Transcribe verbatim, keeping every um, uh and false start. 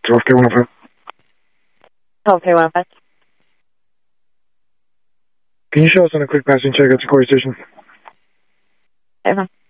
twelve K one oh five. twelve K one oh five. Can you show us on a quick passing check at Sequoia Station? Okay.